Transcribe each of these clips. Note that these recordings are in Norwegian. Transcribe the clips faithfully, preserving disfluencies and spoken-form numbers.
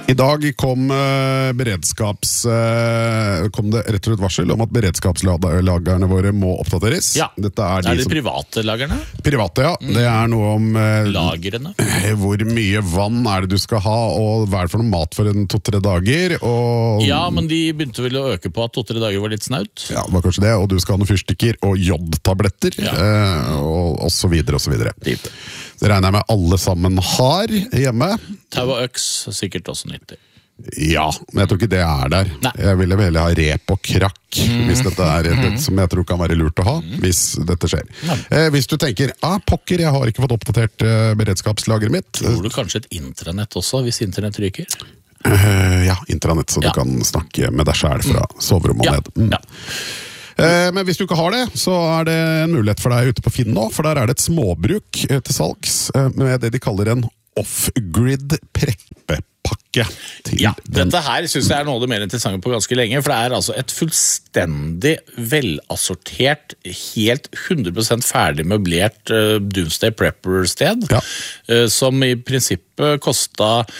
I dag kom uh, beredskaps uh, kom det rett og slett varsel om at beredskapslagerne våre må oppdateres. Ja, Dette er, er de det som, private lagerne? Private, ja. Mm. Det er noe om uh, Lagrene. Hvor mye vann er det du skal ha, og hva er det for noe mat for en to-tre dager? Og, ja, men de begynte vel å øke på at to-tre dager var litt snaut. Ja, det var kanskje det, og du skal ha noen fyrstikker og jodtabletter, ja. uh, og, og så videre, og så videre. Deep. Det regner jeg med alle sammen har hjemme. Tau og øks er sikkert også nyttig. Ja, men jeg tror ikke det er der. Nei. Jeg ville vel ha rep og krakk, mm. hvis dette er det som jeg tror kan være lurt å ha, mm. hvis dette skjer. Eh, hvis du tenker, ah, pokker, jeg har ikke fått oppdatert eh, beredskapslageret mitt. Tror du kanskje et intranett også, hvis internett ryker? Eh, ja, intranett, så ja. du kan snakke med deg selv fra soverommet og ja. ned. Mm. Ja. Eh, men hvis du ikke har det, så er det en mulighet for deg ute på Finn nå, for der er det et småbruk eh, til salgs eh, med det de kaller en off-grid preppepakke. Ja, dette her synes jeg er noe av det mer interessante på ganske lenge, for det er altså et fullstendig velassortert, helt hundre prosent ferdig møblert uh, Doomsday Prepper-sted, ja. uh, som i prinsippet kostet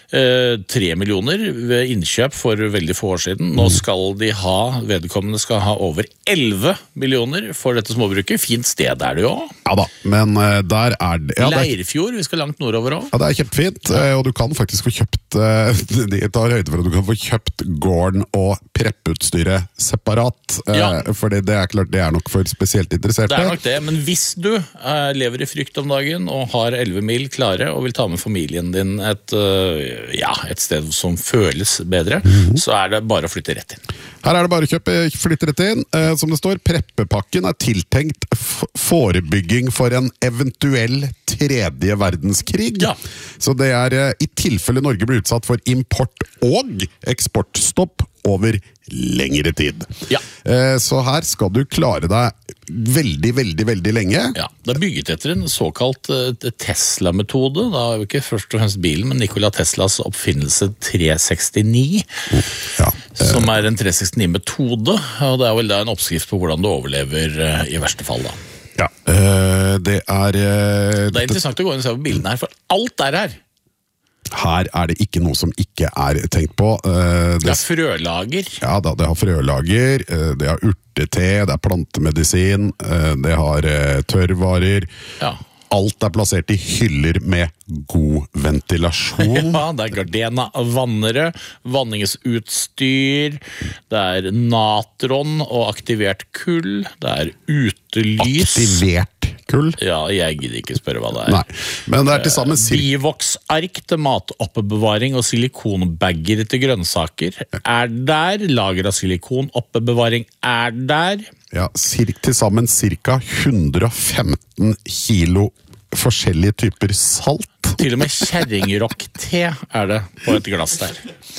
tre millioner ved innkjøp for veldig få år siden. Nå skal de ha, vedkommende skal ha over elleve millioner for dette småbruket. Fint sted er det jo. Ja da, men uh, der er det... Ja, Leirfjord, vi skal langt nordover også. Ja, det er kjempefint, ja. Og du kan faktisk få kjøpt, uh, de tar høyde for at du kan få kjøpt gården og preppeutstyret separat. Uh, ja. For det er klart, det er nok for spesielt interesserte. Det er nok det, men hvis du uh, lever i frykt om dagen og har elleve mil klare og vil ta med familien din et... Uh, ja, et sted som føles bedre, mm-hmm. så er det bare å flytte rett inn. Her er det bare å kjøpe, flytte rett inn. Eh, som det står, preppepakken er tiltenkt f- forebygging for en eventuell tredje verdenskrig. Ja. Så det er eh, i tilfelle Norge blir utsatt for import og eksportstopp over lengre tid. Ja. Eh, så her skal du klare deg veldig, veldig, veldig lenge. Ja, det er bygget etter en såkalt uh, Tesla-metode. Da er jo ikke først og fremst bilen, men Nikola Teslas oppfinnelse tre sekstini, ja. eh. som er en tre sekstini-metode, og det er vel da en oppskrift på hvordan du overlever uh, i verste fall da. Ja, eh, det er... Eh, det er interessant å gå inn og se på bildene her, for alt er her. Her er det ikke noe som ikke er tenkt på. Det, det er frølager. Ja, det har frølager, det har urtete, det er plantemedisin, det har tørrvarer. Ja. Alt er plassert i hyller med god ventilasjon. Ja, det er Gardena vannere, vanningsutstyr, det er natron og aktivert kull, det er utelys. Aktivert kull? Ja, jeg gidder ikke spørre hva det er. Nei, men det er til sammen uh, Bivox-ark til matoppbevaring og silikonbagger til grønnsaker er der. Lager av silikonoppbevaring er der. Ja, til sammen cirka hundre og femten kilo forskjellige typer salt. Til og med kjerringrock-te er det på et glass der.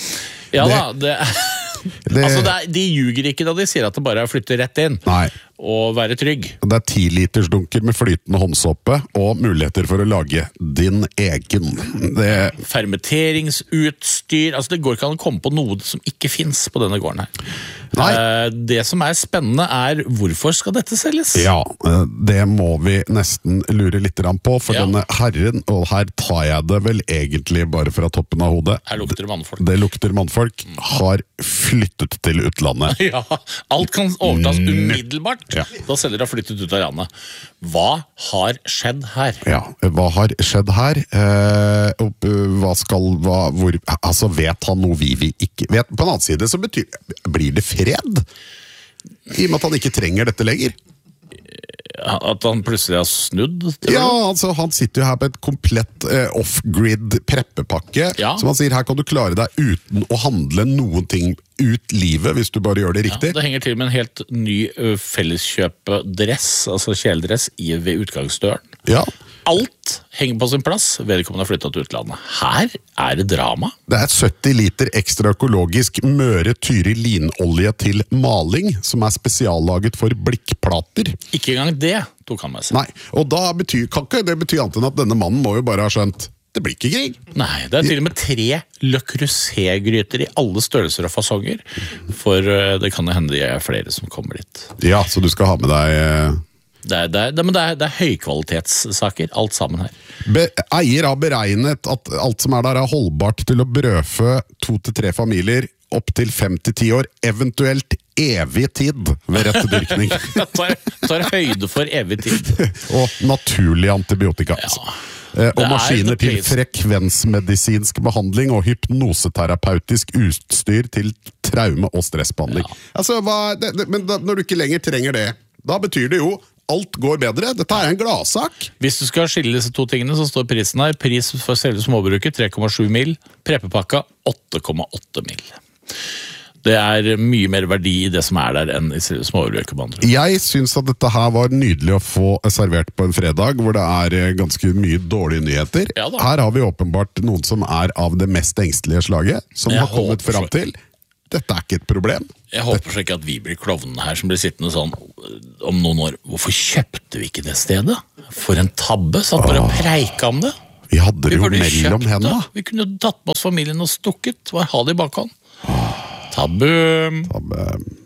Ja da, det er... Det... Altså, det er, de ljuger ikke da de sier at det bare er å flytte rett inn. Nei. Og være trygg. Det er ti liters dunker med flytende håndsåpe og muligheter for å lage din egen. Det... Fermenteringsutstyr. Altså, det går ikke an å komme på noe som ikke finnes på denne gården her. Nei. Det som er spennende er, hvorfor skal dette selges? Ja, det må vi nesten lure litt på, for ja. Denne herren, og her tar jeg det vel egentlig bare fra toppen av hodet. Her lukter det mannfolk. Det lukter mannfolk, har flyttet til utlandet. Ja, alt kan overtas umiddelbart. Ja. Da selger de flyttet ut av landet. Hva har skjedd her? Ja, hva har skjedd her? Eh, og, hva skal, hva, hvor, altså vet han noe vi, vi ikke vet? På en annen side så betyr, blir det fred? I og med at han ikke trenger dette lenger. At han plutselig har snudd? Ja, altså han sitter jo her på et komplett eh, off-grid preppepakke, ja. Som han sier, her kan du klare deg uten å handle noen ting ut livet, hvis du bare gjør det riktig. Ja, det henger til med en helt ny uh, felleskjøpedress, altså kjeledress, i, ved utgangsdøren. Ja. Alt henger på sin plass, vedkommende har flyttet til utlandet. Her er det drama. Det er sytti liter ekstra økologisk Møre Tyri linolje til maling, som er spesiallaget for blikkplater. Ikke engang det tok han med seg. Nei, og da betyr, kan ikke det bety annet enn at denne mannen må jo bare ha skjønt, det blir ikke krig. Nei, det er til og med tre Le Creuset-gryter i alle størrelser og fasonger, for det kan jo hende det er flere som kommer dit. Ja, så du skal ha med deg... Det er, det, er, det, men det, er, det er høykvalitetssaker, alt sammen her. Be, eier har beregnet at alt som er der er holdbart til å brødfø to til tre familier opp til fem til ti år, eventuelt evig tid ved rett dyrkning. tar, tar høyde for evig tid. Og naturlig antibiotika. Ja. Eh, og Det er maskiner the til place. frekvensmedisinsk behandling og hypnoseterapeutisk utstyr til traume- og stressbehandling. Altså, hva, det, det, men da, når du ikke lenger trenger det, da betyr det jo alt går bedre. Dette er en gladsak. Hvis du skal skille disse to tingene, så står prisen her. Pris for selve småbruket tre komma sju mil, preppepakka åtte komma åtte mil. Det er mye mer verdi i det som er der enn i selve småbruket. med andre ord. Jeg syns at dette her var nydelig å få servert på en fredag, hvor det er eh, ganske mye dårlige nyheter. Ja da. Her har vi åpenbart noen som er av det mest engstelige slaget, som Jeg har kommet håper fram så. til dette er ikke et problem. Jeg håper så ikke at vi blir klovnene her som blir sittende sånn om noen år. Hvorfor kjøpte vi ikke det stedet? For en tabbe, satt bare og preika om det. Vi hadde det jo burde mellom kjøpt hendene. det. Vi kunne jo tatt med oss familien og stukket. Bare ha det i bakhånd. Tabbe. Tabbe.